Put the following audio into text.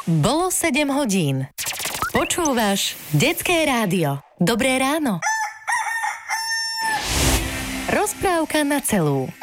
Bolo 7 hodín. Počúvaš Detské rádio. Dobré ráno. Rozprávka na celú.